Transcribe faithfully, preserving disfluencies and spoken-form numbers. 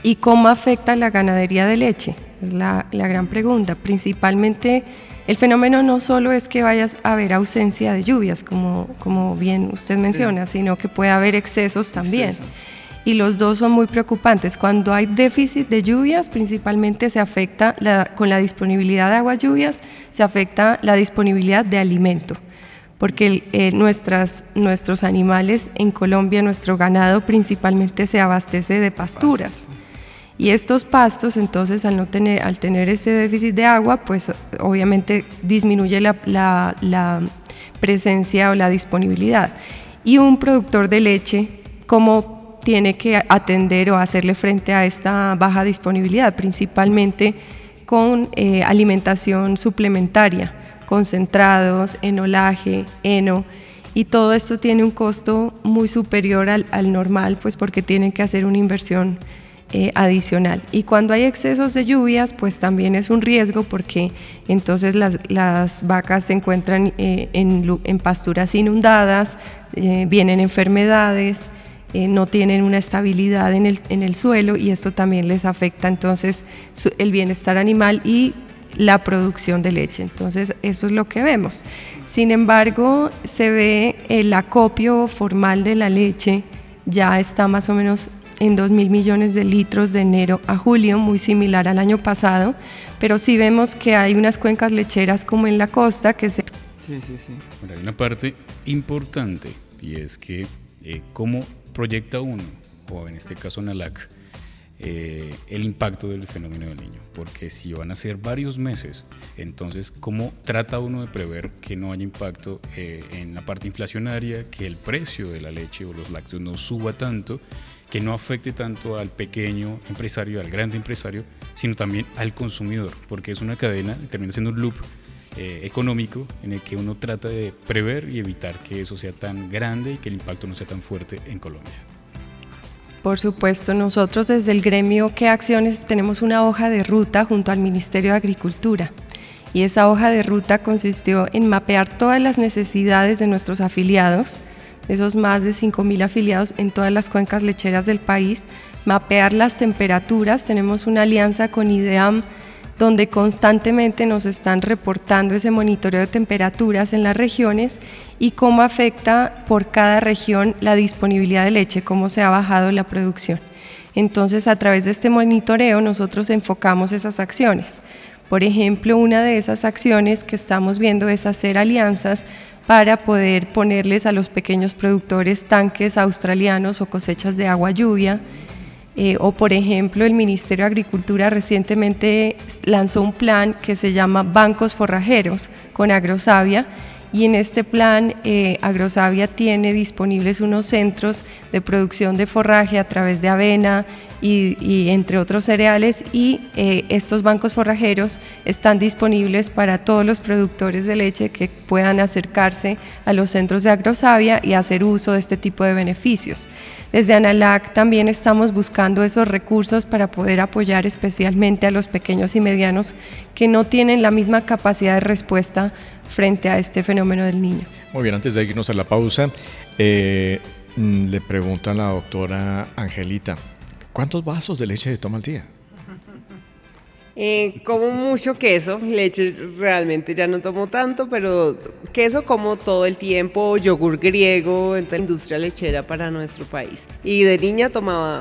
¿Y cómo afecta la ganadería de leche? Es la, la gran pregunta. Principalmente, el fenómeno no solo es que vaya a haber ausencia de lluvias, como, como bien usted menciona, sí, sino que puede haber excesos también. Exceso. Y los dos son muy preocupantes. Cuando hay déficit de lluvias, principalmente se afecta, la, con la disponibilidad de aguas lluvias, se afecta la disponibilidad de alimento. Porque eh, nuestras, nuestros animales en Colombia, nuestro ganado principalmente se abastece de pasturas. Y estos pastos, entonces, al, no tener, al tener este déficit de agua, pues obviamente disminuye la, la, la presencia o la disponibilidad. Y un productor de leche, ¿cómo tiene que atender o hacerle frente a esta baja disponibilidad? Principalmente con eh, alimentación suplementaria, concentrados, enolaje, heno, y todo esto tiene un costo muy superior al, al normal, pues porque tienen que hacer una inversión Eh, adicional. Y cuando hay excesos de lluvias, pues también es un riesgo, porque entonces las, las vacas se encuentran eh, en, en pasturas inundadas, eh, vienen enfermedades, eh, no tienen una estabilidad en el, en el suelo, y esto también les afecta entonces su, el bienestar animal y la producción de leche. Entonces eso es lo que vemos. Sin embargo, se ve el acopio formal de la leche, ya está más o menos en dos mil millones de litros de enero a julio, muy similar al año pasado, pero sí vemos que hay unas cuencas lecheras como en la costa que se... Sí, sí, sí. Bueno, hay una parte importante, y es que eh, cómo proyecta uno, o en este caso NALAC, eh, el impacto del fenómeno del Niño, porque si van a ser varios meses, entonces cómo trata uno de prever que no haya impacto eh, en la parte inflacionaria, que el precio de la leche o los lácteos no suba tanto, que no afecte tanto al pequeño empresario, al grande empresario, sino también al consumidor, porque es una cadena, termina siendo un loop eh, económico en el que uno trata de prever y evitar que eso sea tan grande y que el impacto no sea tan fuerte en Colombia. Por supuesto, nosotros desde el gremio ¿Qué Acciones? Tenemos una hoja de ruta junto al Ministerio de Agricultura, y esa hoja de ruta consistió en mapear todas las necesidades de nuestros afiliados, esos más de cinco mil afiliados en todas las cuencas lecheras del país, mapear las temperaturas. Tenemos una alianza con IDEAM donde constantemente nos están reportando ese monitoreo de temperaturas en las regiones y cómo afecta por cada región la disponibilidad de leche, cómo se ha bajado la producción. Entonces, a través de este monitoreo nosotros enfocamos esas acciones. Por ejemplo, una de esas acciones que estamos viendo es hacer alianzas para poder ponerles a los pequeños productores tanques australianos o cosechas de agua lluvia, eh, o por ejemplo el Ministerio de Agricultura recientemente lanzó un plan que se llama Bancos Forrajeros con Agrosavia, y en este plan eh, Agrosavia tiene disponibles unos centros de producción de forraje a través de avena y, y entre otros cereales, y eh, estos bancos forrajeros están disponibles para todos los productores de leche que puedan acercarse a los centros de Agrosavia y hacer uso de este tipo de beneficios. Desde ANALAC también estamos buscando esos recursos para poder apoyar especialmente a los pequeños y medianos que no tienen la misma capacidad de respuesta frente a este fenómeno del Niño. Muy bien, antes de irnos a la pausa, eh, le pregunto a la doctora Angelita, ¿cuántos vasos de leche se toma al día? Eh, como mucho queso, leche realmente ya no tomo tanto, pero queso como todo el tiempo, yogur griego, entonces, industria lechera para nuestro país. Y de niña tomaba